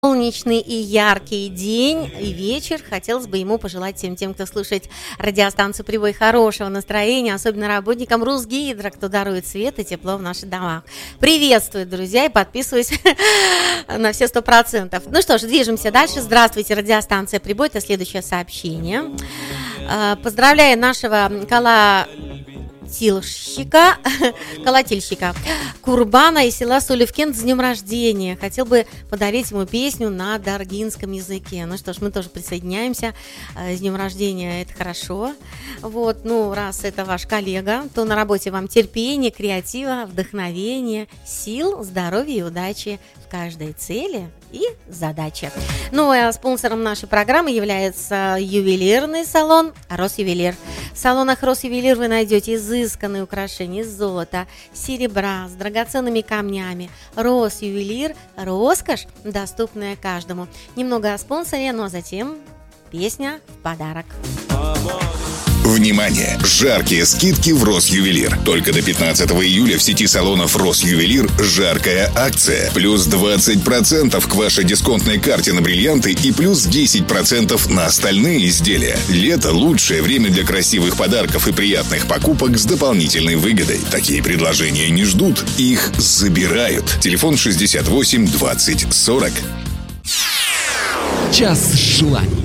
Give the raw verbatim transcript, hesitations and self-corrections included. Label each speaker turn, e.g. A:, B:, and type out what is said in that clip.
A: Солнечный и яркий день и вечер. Хотелось бы ему пожелать всем тем, кто слушает радиостанцию «Прибой», хорошего настроения, особенно работникам Русгидро, кто дарует свет и тепло в наших домах. Приветствую, друзья, и подписываюсь на все сто процентов. Ну что ж, движемся дальше. Здравствуйте, радиостанция «Прибой». Это следующее сообщение. Поздравляю нашего кола... Колотильщика, колотильщика Курбана из села Сулевкент с днем рождения. Хотел бы подарить ему песню на даргинском языке. Ну что ж, мы тоже присоединяемся. С днем рождения, это хорошо. Вот, ну, раз это ваш коллега, то на работе вам терпения, креатива, вдохновения, сил, здоровья и удачи в каждой цели и задаче. Ну, а спонсором нашей программы является ювелирный салон «Росювелир». В салонах «Росювелир» вы найдете изысканные украшения из золота, серебра, с драгоценными камнями. «Росювелир» – роскошь, доступная каждому. Немного о спонсоре, но затем песня в подарок.
B: Внимание! Жаркие скидки в Росювелир. Только до пятнадцатого июля в сети салонов Росювелир жаркая акция. Плюс двадцать процентов к вашей дисконтной карте на бриллианты и плюс десять процентов на остальные изделия. Лето – лучшее время для красивых подарков и приятных покупок с дополнительной выгодой. Такие предложения не ждут, их забирают. Телефон шестьдесят восемь двадцать сорок.
C: Час желаний.